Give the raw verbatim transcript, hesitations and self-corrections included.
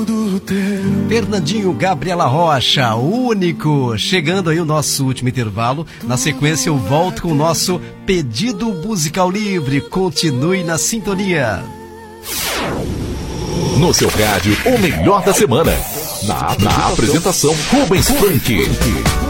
Fernandinho, Gabriela Rocha, o único. Chegando aí o nosso último intervalo. Na sequência eu volto com o nosso Pedido Musical Livre. Continue na sintonia. No seu rádio, o melhor da semana. Na, na apresentação, Rubens Frank.